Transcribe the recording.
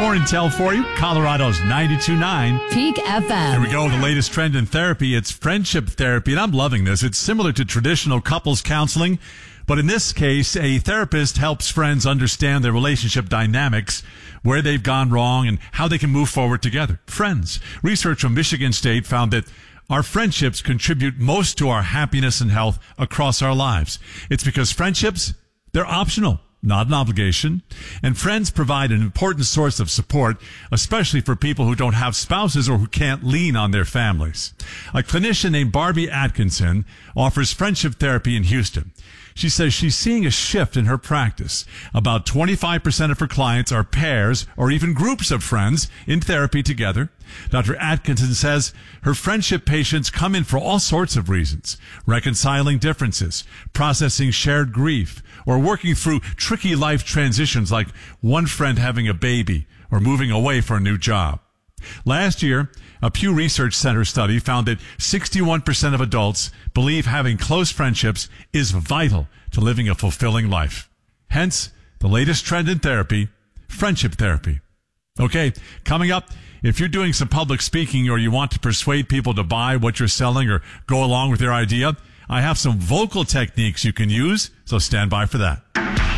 Morning Tell for you, Colorado's 92.9 Peak FM. Here we go, the latest trend in therapy. It's friendship therapy, and I'm loving this. It's similar to traditional couples counseling, but in this case, a therapist helps friends understand their relationship dynamics, where they've gone wrong, and how they can move forward together. Friends. Research from Michigan State found that our friendships contribute most to our happiness and health across our lives. It's because friendships, they're optional, not an obligation. And friends provide an important source of support, especially for people who don't have spouses or who can't lean on their families. A clinician named Barbie Atkinson offers friendship therapy in Houston. She says she's seeing a shift in her practice. About 25% of her clients are pairs or even groups of friends in therapy together. Dr. Atkinson says her friendship patients come in for all sorts of reasons: reconciling differences, processing shared grief, or working through tricky life transitions like one friend having a baby or moving away for a new job. Last year, a Pew Research Center study found that 61% of adults believe having close friendships is vital to living a fulfilling life. Hence, the latest trend in therapy, friendship therapy. Okay, coming up, if you're doing some public speaking or you want to persuade people to buy what you're selling or go along with your idea, I have some vocal techniques you can use, so stand by for that.